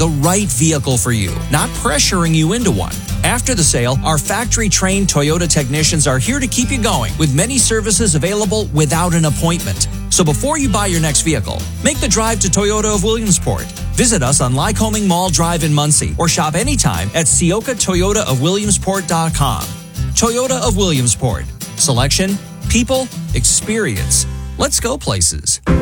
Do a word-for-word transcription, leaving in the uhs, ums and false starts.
the right vehicle for you, not pressuring you into one. After the sale, our factory-trained Toyota technicians are here to keep you going with many services available without an appointment. So before you buy your next vehicle, make the drive to Toyota of Williamsport. Visit us on Lycoming Mall Drive in Muncie or shop anytime at Sioka Toyota of Williamsport dot com. Toyota of Williamsport. Selection, people, experience. Let's go places.